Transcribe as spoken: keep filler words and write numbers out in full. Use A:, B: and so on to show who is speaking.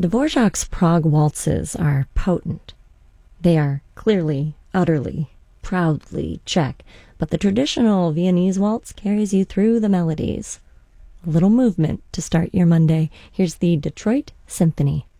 A: Dvorak's Prague waltzes are potent. They are clearly, utterly, proudly Czech, but the traditional Viennese waltz carries you through the melodies. A little movement to start your Monday. Here's the Detroit Symphony.